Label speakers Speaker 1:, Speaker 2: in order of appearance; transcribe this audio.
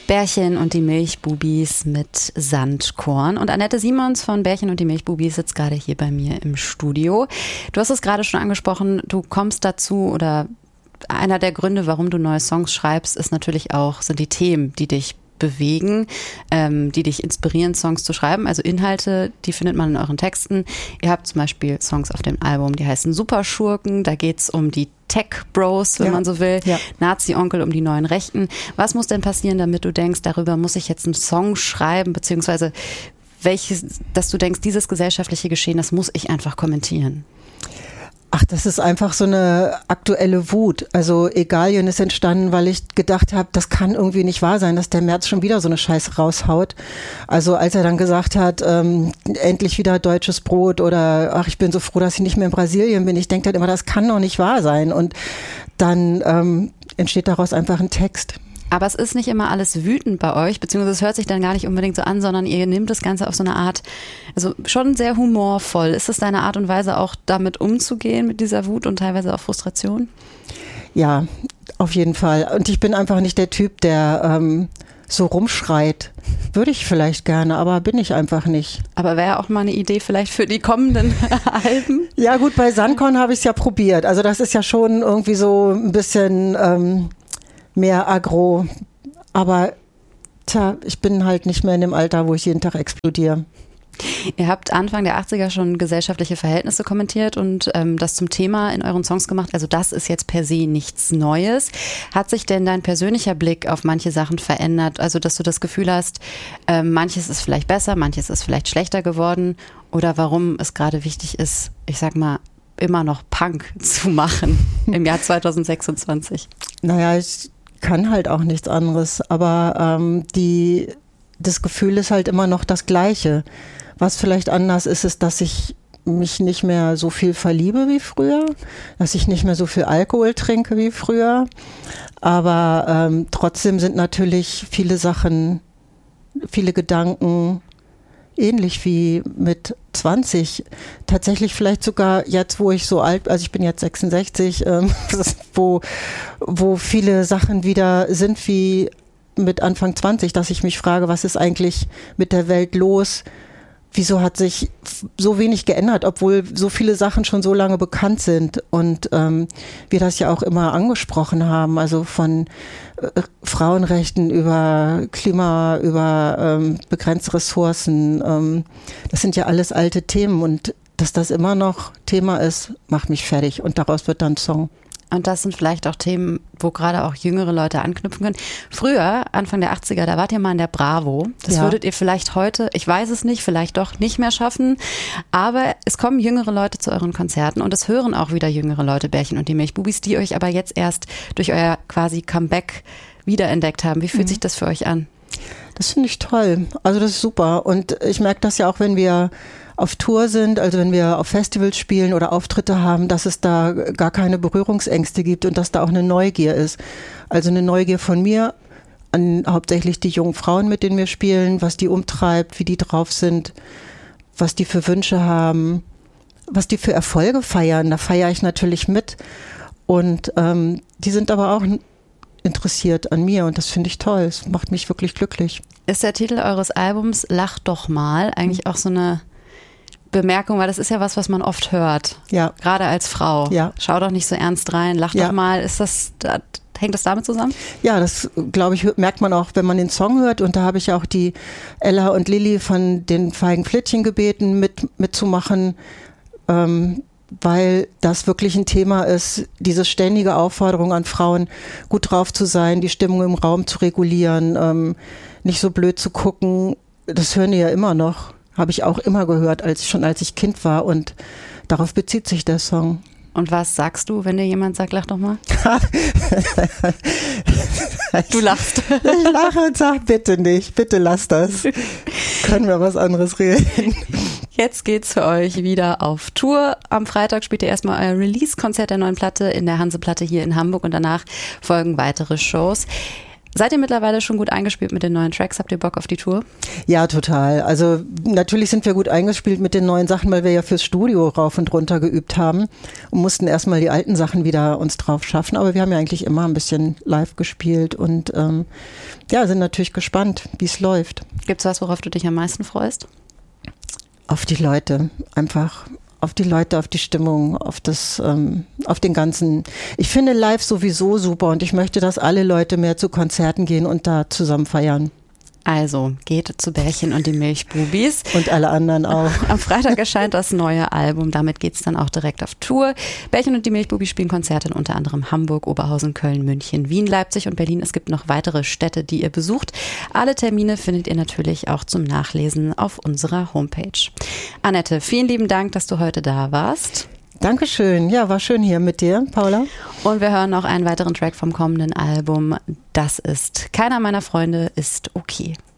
Speaker 1: Bärchen und die Milchbubis mit Sandkorn. Und Annette Simons von Bärchen und die Milchbubis sitzt gerade hier bei mir im Studio. Du hast es gerade schon angesprochen, du kommst dazu oder einer der Gründe, warum du neue Songs schreibst, ist natürlich auch, sind die Themen, die dich bewegen, die dich inspirieren, Songs zu schreiben. Also Inhalte, die findet man in euren Texten. Ihr habt zum Beispiel Songs auf dem Album, die heißen Superschurken. Da geht's um die Tech-Bros, wenn man so will. Ja. Nazi-Onkel, um die neuen Rechten. Was muss denn passieren, damit du denkst, darüber muss ich jetzt einen Song schreiben, beziehungsweise dass du denkst, dieses gesellschaftliche Geschehen, das muss ich einfach kommentieren?
Speaker 2: Ach, das ist einfach so eine aktuelle Wut. Also Egalien ist entstanden, weil ich gedacht habe, das kann irgendwie nicht wahr sein, dass der Merz schon wieder so eine Scheiße raushaut. Also als er dann gesagt hat, endlich wieder deutsches Brot oder ach, ich bin so froh, dass ich nicht mehr in Brasilien bin. Ich denke halt immer, das kann doch nicht wahr sein. Und dann entsteht daraus einfach ein Text.
Speaker 1: Aber es ist nicht immer alles wütend bei euch, beziehungsweise es hört sich dann gar nicht unbedingt so an, sondern ihr nehmt das Ganze auf so eine Art, also schon sehr humorvoll. Ist das deine Art und Weise auch damit umzugehen, mit dieser Wut und teilweise auch Frustration?
Speaker 2: Ja, auf jeden Fall. Und ich bin einfach nicht der Typ, der so rumschreit. Würde ich vielleicht gerne, aber bin ich einfach nicht.
Speaker 1: Aber wäre auch mal eine Idee vielleicht für die kommenden Alben?
Speaker 2: Ja gut, bei Sandkorn habe ich es ja probiert. Also das ist ja schon irgendwie so ein bisschen mehr aggro, aber ich bin halt nicht mehr in dem Alter, wo ich jeden Tag explodiere.
Speaker 1: Ihr habt Anfang der 80er schon gesellschaftliche Verhältnisse kommentiert und das zum Thema in euren Songs gemacht. Also das ist jetzt per se nichts Neues. Hat sich denn dein persönlicher Blick auf manche Sachen verändert? Also dass du das Gefühl hast, manches ist vielleicht besser, manches ist vielleicht schlechter geworden oder warum es gerade wichtig ist, ich sag mal, immer noch Punk zu machen im Jahr 2026?
Speaker 2: Naja, ich kann halt auch nichts anderes, aber das Gefühl ist halt immer noch das Gleiche. Was vielleicht anders ist, ist, dass ich mich nicht mehr so viel verliebe wie früher, dass ich nicht mehr so viel Alkohol trinke wie früher, aber trotzdem sind natürlich viele Sachen, viele Gedanken ähnlich wie mit 20. Tatsächlich vielleicht sogar jetzt, wo ich so alt, also ich bin jetzt 66, wo viele Sachen wieder sind wie mit Anfang 20, dass ich mich frage, was ist eigentlich mit der Welt los? Wieso hat sich so wenig geändert, obwohl so viele Sachen schon so lange bekannt sind und wir das ja auch immer angesprochen haben, also von Frauenrechten über Klima, über begrenzte Ressourcen. Das sind ja alles alte Themen und dass das immer noch Thema ist, macht mich fertig und daraus wird dann ein Song.
Speaker 1: Und das sind vielleicht auch Themen, wo gerade auch jüngere Leute anknüpfen können. Früher, Anfang der 80er, da wart ihr mal in der Bravo. Das würdet ihr vielleicht heute, ich weiß es nicht, vielleicht doch nicht mehr schaffen. Aber es kommen jüngere Leute zu euren Konzerten und es hören auch wieder jüngere Leute, Bärchen und die Milchbubis, die euch aber jetzt erst durch euer quasi Comeback wiederentdeckt haben. Wie fühlt sich das für euch an?
Speaker 2: Das finde ich toll. Also das ist super. Und ich merke das ja auch, wenn wir auf Tour sind, also wenn wir auf Festivals spielen oder Auftritte haben, dass es da gar keine Berührungsängste gibt und dass da auch eine Neugier ist. Also eine Neugier von mir an hauptsächlich die jungen Frauen, mit denen wir spielen, was die umtreibt, wie die drauf sind, was die für Wünsche haben, was die für Erfolge feiern. Da feiere ich natürlich mit. Und die sind aber auch interessiert an mir und das finde ich toll. Es macht mich wirklich glücklich.
Speaker 1: Ist der Titel eures Albums Lach doch mal eigentlich auch so eine Bemerkung, weil das ist ja was man oft hört.
Speaker 2: Ja.
Speaker 1: Gerade als Frau.
Speaker 2: Ja.
Speaker 1: Schau doch nicht so ernst rein, lach doch mal. Hängt das damit zusammen?
Speaker 2: Ja, das glaube ich, merkt man auch, wenn man den Song hört. Und da habe ich auch die Ella und Lilly von den Feigen Flittchen gebeten, mitzumachen, weil das wirklich ein Thema ist, diese ständige Aufforderung an Frauen, gut drauf zu sein, die Stimmung im Raum zu regulieren, nicht so blöd zu gucken. Das hören die ja immer noch. Habe ich auch immer gehört, als ich Kind war und darauf bezieht sich der Song.
Speaker 1: Und was sagst du, wenn dir jemand sagt, lach doch mal? Du lachst.
Speaker 2: Ich lache und sage, bitte nicht, bitte lass das. Können wir was anderes reden?
Speaker 1: Jetzt geht's für euch wieder auf Tour. Am Freitag spielt ihr erstmal euer Release-Konzert der neuen Platte in der Hanseplatte hier in Hamburg und danach folgen weitere Shows. Seid ihr mittlerweile schon gut eingespielt mit den neuen Tracks? Habt ihr Bock auf die Tour?
Speaker 2: Ja, total. Also natürlich sind wir gut eingespielt mit den neuen Sachen, weil wir ja fürs Studio rauf und runter geübt haben und mussten erstmal die alten Sachen wieder uns drauf schaffen. Aber wir haben ja eigentlich immer ein bisschen live gespielt und sind natürlich gespannt, wie es läuft.
Speaker 1: Gibt's was, worauf du dich am meisten freust?
Speaker 2: Auf die Leute, einfach auf die Leute, auf die Stimmung, auf den ganzen. Ich finde live sowieso super und ich möchte, dass alle Leute mehr zu Konzerten gehen und da zusammen feiern.
Speaker 1: Also, geht zu Bärchen und die Milchbubis.
Speaker 2: Und alle anderen auch.
Speaker 1: Am Freitag erscheint das neue Album. Damit geht's dann auch direkt auf Tour. Bärchen und die Milchbubis spielen Konzerte in unter anderem Hamburg, Oberhausen, Köln, München, Wien, Leipzig und Berlin. Es gibt noch weitere Städte, die ihr besucht. Alle Termine findet ihr natürlich auch zum Nachlesen auf unserer Homepage. Annette, vielen lieben Dank, dass du heute da warst.
Speaker 2: Dankeschön. Ja, war schön hier mit dir, Paula.
Speaker 1: Und wir hören noch einen weiteren Track vom kommenden Album. Das ist Keiner meiner Freunde ist okay.